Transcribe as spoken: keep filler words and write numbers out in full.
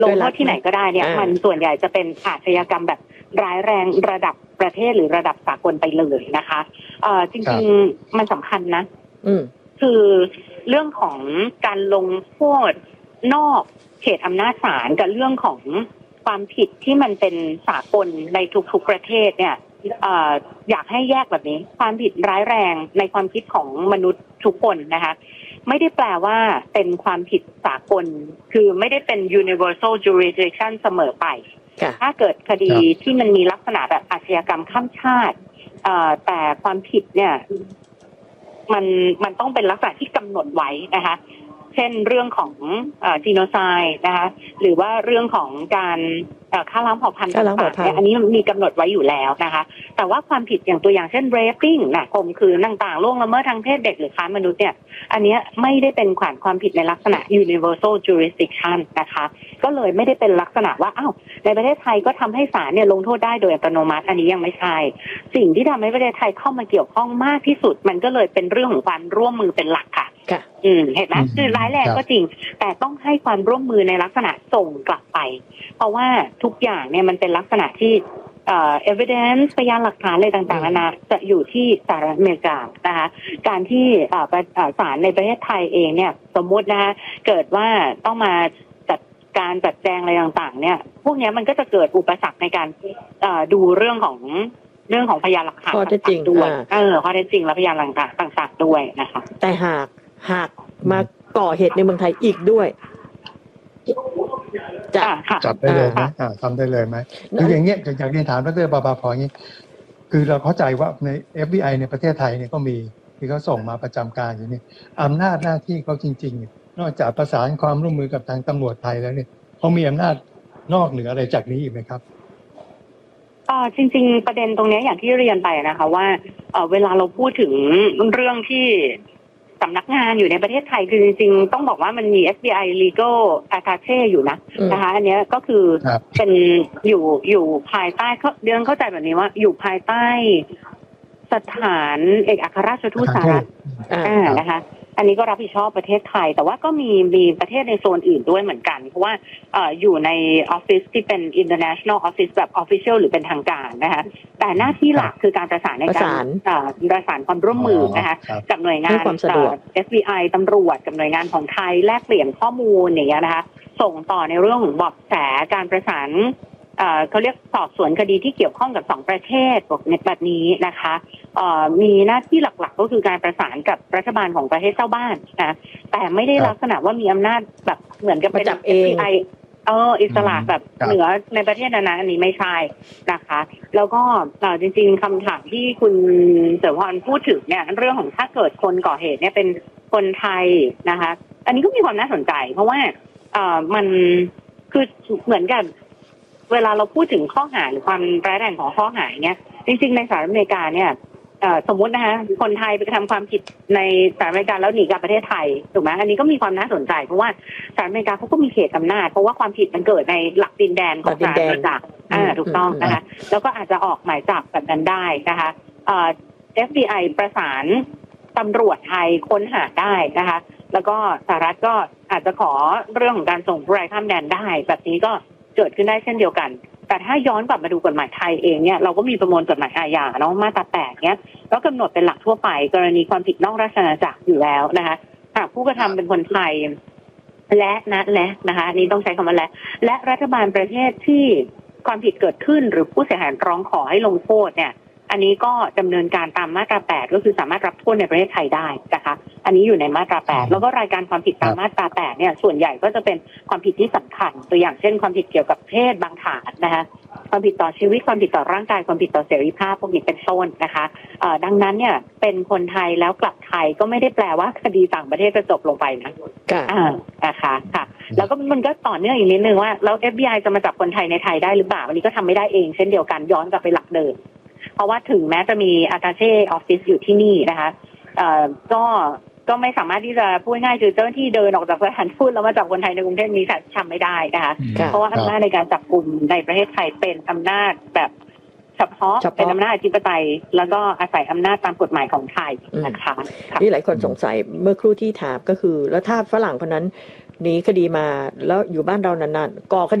ลงโทษที่ไหนก็ได้เนี่ยมันส่วนใหญ่จะเป็นอาชญากรรมแบบร้ายแรงระดับประเทศหรือระดับสากลไปเลยนะคะเอ่อจริงๆมันสำคัญนะคือเรื่องของการลงโทษนอกเขตอำนาจศาลกับเรื่องของความผิดที่มันเป็นสากลในทุกๆประเทศเนี่ยเอ่ออยากให้แยกแบบนี้ความผิดร้ายแรงในความคิดของมนุษย์ทุกคนนะคะไม่ได้แปลว่าเป็นความผิดสากลคือไม่ได้เป็น universal jurisdiction เสมอไปถ้าเกิดคดีที่มันมีลักษณะแบบอาชญากรรมข้ามชาติแต่ความผิดเนี่ยมันมันต้องเป็นลักษณะที่กำหนดไว้นะคะเช่นเรื่องของจีโนไซด์นะคะหรือว่าเรื่องของการฆ่าล้างเผ่าพันธุ์ต่างๆเนี่ยอันนี้มีกำหนดไว้อยู่แล้วนะคะแต่ว่าความผิดอย่างตัวอย่างเช่น raping นะข่มขืนต่างๆล่วงละเมิดทางเพศเด็กหรือค้ามนุษย์เนี่ยอันนี้ไม่ได้เป็นขวานความผิดในลักษณะ universal jurisdiction นะคะก็เลยไม่ได้เป็นลักษณะว่าอ้าวในประเทศไทยก็ทำให้ศาลเนี่ยลงโทษได้โดยอัตโนมัติอันนี้ยังไม่ใช่สิ่งที่ทำให้ประเทศไทยเข้ามาเกี่ยวข้องมากที่สุดมันก็เลยเป็นเรื่องของความร่วมมือเป็นหลักค่ะอืมเห็นไหมคือร้ายแรงก็จริงแต่ต้องให้ความร่วมมือในลักษณะส่งกลับไปเพราะว่าทุกอย่างเนี่ยมันเป็นลักษณะที่เอ่อ evidence พยานหลักฐานอะไรต่างๆนานาจะอยู่ที่สหรัฐอเมริกานะคะการที่เอ่อศาลในประเทศไทยเองเนี่ยสมมุตินะคะเกิดว่าต้องมาจัดการจัดแจงอะไรต่างๆเนี่ยพวกนี้มันก็จะเกิดอุปสรรคในการเอ่อดูเรื่องของเรื่องของพยานหลักฐานต่างๆด้วยเออข้อเท็จจริงและพยานหลักฐานต่างๆด้วยนะคะแต่หากหากมาก่อเหตุในเมืองไทยอีกด้วยจะจับได้เลยไหมทำได้เลยไหมคืออย่างเงี้ยอยากเรียนถามดร.บาบาพออย่างนี้คือเราเข้าใจว่าใน เอฟ บี ไอ ในประเทศไทยเนี่ยก็มีที่เขาส่งมาประจำการอย่างนี้อำนาจหน้าที่เขาจริงๆนอกจากประสานความร่วมมือกับทางตำรวจไทยแล้วเนี่ยเขามีอำนาจนอกเหนืออะไรจากนี้อีกไหมครับอ่าจริงๆประเด็นตรงนี้อย่างที่เรียนไปนะคะว่าเอ่อเวลาเราพูดถึงเรื่องที่สำนักงานอยู่ในประเทศไทยคือจริงๆต้องบอกว่ามันมี เอฟ บี ไอ Legal Attaché อยู่นะนะคะอันนี้ก็คือเป็นอยู่อยู่ภายใต้เรื่องเข้าใจแบบนี้ว่าอยู่ภายใต้สถานเอกอัครราชทูตสหรัฐอ่านะคะอันนี้ก็รับผิดชอบประเทศไทยแต่ว่าก็มีมีประเทศในโซนอื่นด้วยเหมือนกันเพราะว่าเอ่ออยู่ในออฟฟิศที่เป็น international office แบบ official หรือเป็นทางการนะคะแต่หน้าที่หลักคือการประสานในการประสานความร่วมมือนะคะกับหน่วยงาน เอฟ บี ไอ ตำรวจกับหน่วยงานของไทยแลกเปลี่ยนข้อมูลอย่างเงี้ยนะคะส่งต่อในเรื่องของเบาะแสการประสานเขาเรียกสอบสวนคดีที่เกี่ยวข้องกับสองประเทศแบบนี้นะคะมีหน้าที่หลักๆก็คือการประสานกับรัฐบาลของประเทศเจ้าบ้านนะแต่ไม่ได้ลักษณะว่ามีอำนาจแบบเหมือนกับเป็น เอฟ บี ไอ เอออิสระแบบเหนือในประเทศนั้นอันนี้ไม่ใช่นะคะแล้วก็จริงๆคำถามที่คุณเสรีพรพูดถึงเนี่ยเรื่องของถ้าเกิดคนก่อเหตุเนี่ยเป็นคนไทยนะคะอันนี้ก็มีความน่าสนใจเพราะว่ามันคือเหมือนกับเวลาเราพูดถึงข้อหาหรือความร้ายแรงของข้อหาเนี่ยจริงๆในสหรัฐอเมริกาเนี่ยสมมุตินะคะคนไทยไปกระทำความผิดในสหรัฐอเมริกาแล้วหนีกลับประเทศไทยถูกไหมอันนี้ก็มีความน่าสนใจเพราะว่าสหรัฐอเมริกาเขาก็มีเขตอำนาจเพราะว่าความผิดมันเกิดในหลักดินแดนของสหรัฐอเมริกาอ่าถูกต้องนะคะแล้วก็อาจจะออกหมายจับแบบนั้นได้นะคะเอ่อ เอฟ บี ไอ ประสานตำรวจไทยค้นหาได้นะคะแล้วก็สหรัฐก็อาจจะขอเรื่องของการส่งผู้ร้ายข้ามแดนได้แบบนี้ก็เกิดขึ้นได้เช่นเดียวกันแต่ถ้าย้อนกลับมาดูกฎหมายไทยเองเนี่ยเราก็มีประมวลกฎหมายอาญาเนาะมาตราแปดเนี่ยก็กำหนดเป็นหลักทั่วไปกรณีความผิดนอกราชอาณาจักรอยู่แล้วนะคะหากผู้กระทำเป็นคนไทยและนะและนะคะนี่ต้องใช้คำว่าและและรัฐบาลประเทศที่ความผิดเกิดขึ้นหรือผู้เสียหายร้องขอให้ลงโทษเนี่ยอันนี้ก็ดำเนินการตามมาตราแปดก็คือสามารถรับโทษในประเทศไทยได้นะคะอันนี้อยู่ในมาตราแปดแล้วก็รายการความผิดตามมาตราแปดเนี่ยส่วนใหญ่ก็จะเป็นความผิดที่สำคัญตัวอย่างเช่นความผิดเกี่ยวกับเพศบางฐานนะคะความผิดต่อชีวิตความผิดต่อร่างกายความผิดต่อเสรีภาพพวกนี้เป็นต้นนะคะเอ่อดังนั้นเนี่ยเป็นคนไทยแล้วกลับไทยก็ไม่ได้แปลว่าคดีต่างประเทศจะจบลงไปนะอ่านะคะค่ะแล้วก็มันก็ต่อเนื่องอีกนิดนึงว่าแล้ว เอฟ บี ไอ จะมาจับคนไทยในไทยได้หรือเปล่าอันนี้ก็ทำไม่ได้เองเช่นเดียวกันย้อนกลับไปหลักเดิมเพราะว่าถึงแม้จะมี Attaché Office อยู่ที่นี่นะคะเอ่อก็ก็ไม่สามารถที่จะพูดง่ายคือเจ้าหน้าที่เดินออกจากสถานทูตแล้วมาจับคนไทยในกรุงเทพนี้ทำไม่ได้นะคะเพราะว่าอำนาจในการจับกลุ่มในประเทศไทยเป็นอำนาจแบบเฉเฉพาะเฉพาะเป็นอำนาจอธิปไตยแล้วก็อาศัยอำนาจตามกฎหมายของไทยนะคะค่ะนี่หลายคนสงสัยเมื่อครู่ที่ถามก็คือ แล้วถ้าฝรั่งคนนั้นหนีคดีมาแล้วอยู่บ้านเรานานๆก่อคดี